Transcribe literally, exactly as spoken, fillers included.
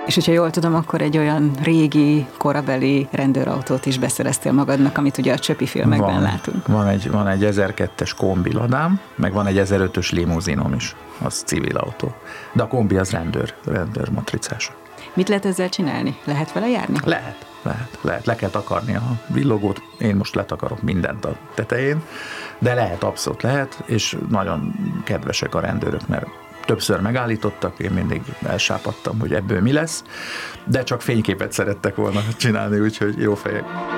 És hogyha jól tudom, akkor egy olyan régi, korabeli rendőrautót is beszereztél magadnak, amit ugye a Csöpi filmekben van, látunk. Van egy, van egy ezerkettes kombi ladám, meg van egy ezerötös limuzinom is, az civil autó. De a kombi az rendőr, rendőr matricás. Mit lehet ezzel csinálni? Lehet vele járni? Lehet, lehet, lehet. Le kell takarni a villogót, én most letakarok mindent a tetején, de lehet, abszolút lehet, és nagyon kedvesek a rendőrök, mert többször megállítottak, én mindig elsápadtam, hogy ebből mi lesz, de csak fényképet szerettek volna csinálni, úgyhogy jó fejek.